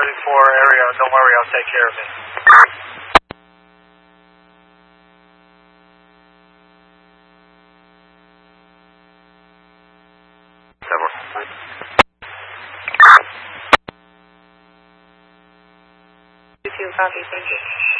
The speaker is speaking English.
34 area. Don't worry, I'll take care of it. Copy, thank you.